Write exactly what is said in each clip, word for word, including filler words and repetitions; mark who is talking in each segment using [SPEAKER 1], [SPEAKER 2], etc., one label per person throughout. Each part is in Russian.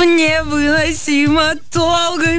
[SPEAKER 1] в невыносимо долгой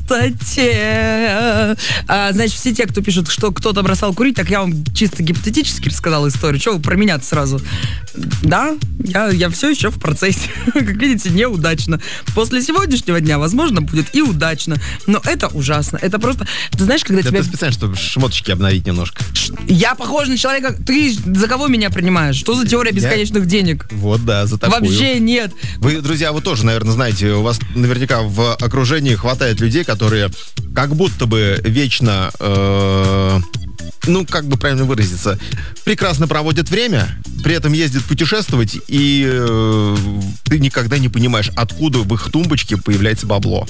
[SPEAKER 1] пустоте. А, значит, все те, кто пишет, что кто-то бросал курить, так я вам чисто гипотетически рассказала историю. Чего вы про меня сразу? Да, я, я все еще в процессе. Как видите, неудачно. После сегодняшнего дня, возможно, будет и удачно. Но это ужасно. Это просто... Ты знаешь, когда
[SPEAKER 2] это
[SPEAKER 1] тебя...
[SPEAKER 2] Это специально, чтобы шмоточки обновить немножко.
[SPEAKER 1] Я похож на человека... Ты за кого меня принимаешь? Что за теория бесконечных я... денег?
[SPEAKER 2] Вот, да, за такую.
[SPEAKER 1] Вообще нет.
[SPEAKER 2] Вы, друзья, вы тоже, наверное, знаете, у вас наверняка в окружении хватает людей, которые как будто бы вечно... Э- ну, как бы правильно выразиться, прекрасно проводят время, при этом ездят путешествовать, и э, ты никогда не понимаешь, откуда в их тумбочке появляется бабло.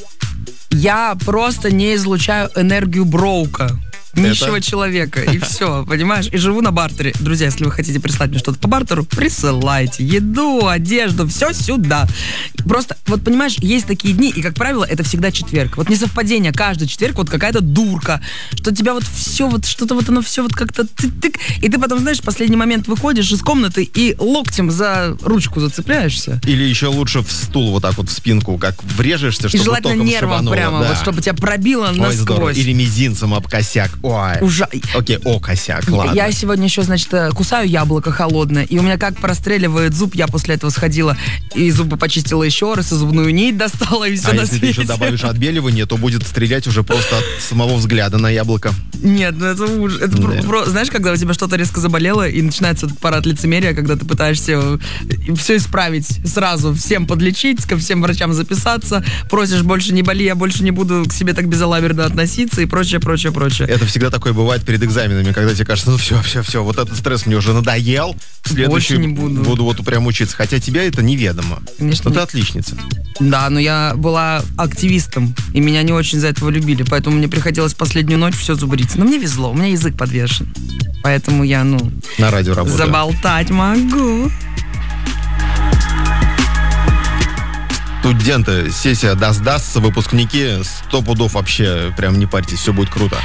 [SPEAKER 1] Я просто не излучаю энергию броука. Нищего Это... человека, и все, понимаешь? И живу на бартере. Друзья, если вы хотите прислать мне что-то по бартеру, присылайте. Еду, одежду, все сюда. Просто, вот понимаешь, есть такие дни, и, как правило, это всегда четверг. Вот несовпадение, каждый четверг вот какая-то дурка, что тебя вот все, вот что-то вот оно все вот как-то тык-тык, и ты потом, знаешь, в последний момент выходишь из комнаты и локтем за ручку зацепляешься.
[SPEAKER 2] Или еще лучше в стул вот так вот в спинку, как врежешься, чтобы
[SPEAKER 1] и желательно
[SPEAKER 2] током
[SPEAKER 1] нервом
[SPEAKER 2] шибануло,
[SPEAKER 1] прямо,
[SPEAKER 2] да.
[SPEAKER 1] вот чтобы тебя пробило
[SPEAKER 2] Ой,
[SPEAKER 1] насквозь.
[SPEAKER 2] Здорово. Или мизинцем об косяк. Ой.
[SPEAKER 1] Ужа...
[SPEAKER 2] Окей, о, косяк, ладно.
[SPEAKER 1] Я сегодня еще, значит, кусаю яблоко холодное, и у меня как простреливает зуб, я после этого сходила и зубы почистила еще раз, и зубную нить достала, и все
[SPEAKER 2] а
[SPEAKER 1] на
[SPEAKER 2] если
[SPEAKER 1] свете.
[SPEAKER 2] ты еще добавишь отбеливание, то будет стрелять уже просто от самого взгляда на яблоко.
[SPEAKER 1] Нет, ну это ужас. Это
[SPEAKER 2] да.
[SPEAKER 1] про... Знаешь, когда у тебя что-то резко заболело, и начинается этот парад лицемерия, когда ты пытаешься все исправить сразу, всем подлечить, ко всем врачам записаться, просишь больше не боли, я больше не буду к себе так безалаберно относиться, и прочее, прочее, прочее.
[SPEAKER 2] Это всегда такое бывает перед экзаменами, когда тебе кажется, ну все, все, все, вот этот стресс мне уже надоел, в следующий
[SPEAKER 1] не буду.
[SPEAKER 2] буду вот прям учиться, хотя тебя это неведомо.
[SPEAKER 1] Конечно.
[SPEAKER 2] Но ты отличница.
[SPEAKER 1] Да, но я была активистом, и меня не очень за этого любили, поэтому мне приходилось последнюю ночь все зубрить. Но мне везло, у меня язык подвешен, поэтому я, ну...
[SPEAKER 2] На радио работаю.
[SPEAKER 1] Заболтать могу.
[SPEAKER 2] Студенты, сессия даст-дастся, выпускники, сто пудов вообще, прям не парьтесь, все будет круто.